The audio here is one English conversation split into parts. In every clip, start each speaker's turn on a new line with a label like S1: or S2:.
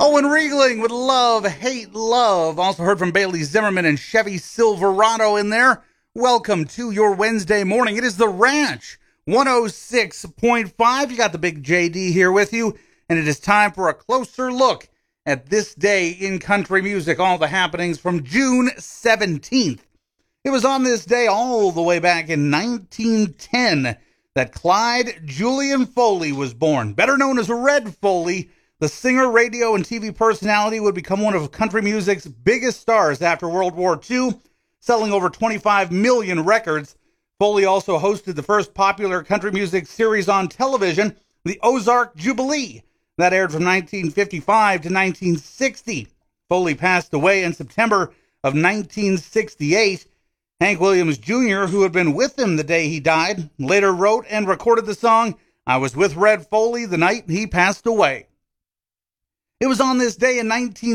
S1: Owen Riegling with Love, Hate, Love. Also heard from Bailey Zimmerman and Chevy Silverado in there. Welcome to your Wednesday morning. It is The Ranch, 106.5. You got the big JD here with you, and it is time for a closer look at this day in country music, all the happenings from June 17th. It was on this day all the way back in 1910 that Clyde Julian Foley was born. Better known as Red Foley, the singer, radio, and TV personality would become one of country music's biggest stars after World War II, selling over 25 million records. Foley also hosted the first popular country music series on television, the Ozark Jubilee, that aired from 1955 to 1960. Foley passed away in September of 1968. Hank Williams Jr., who had been with him the day he died, later wrote and recorded the song, "I Was With Red Foley the Night He Passed Away." It was on this day in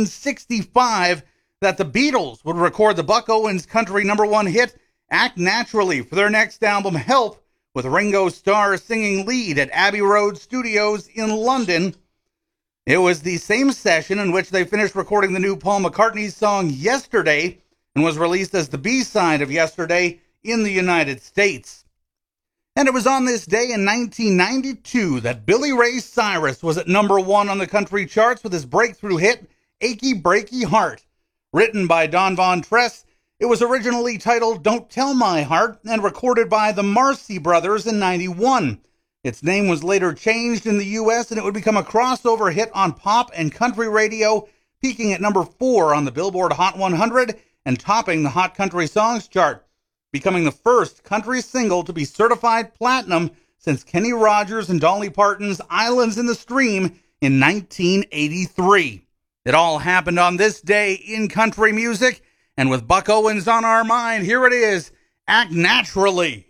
S1: 1965 that the Beatles would record the Buck Owens country #1 hit, Act Naturally, for their next album, Help, with Ringo Starr singing lead at Abbey Road Studios in London. It was the same session in which they finished recording the new Paul McCartney song, Yesterday, and was released as the B-side of Yesterday in the United States. And it was on this day in 1992 that Billy Ray Cyrus was at #1 on the country charts with his breakthrough hit, Achy Breaky Heart. Written by Don Von Tress, it was originally titled Don't Tell My Heart and recorded by the Marcy Brothers in 91. Its name was later changed in the U.S. and it would become a crossover hit on pop and country radio, peaking at #4 on the Billboard Hot 100 and topping the Hot Country Songs chart, becoming the first country single to be certified platinum since Kenny Rogers and Dolly Parton's Islands in the Stream in 1983. It all happened on this day in country music, and with Buck Owens on our mind, here it is, Act Naturally.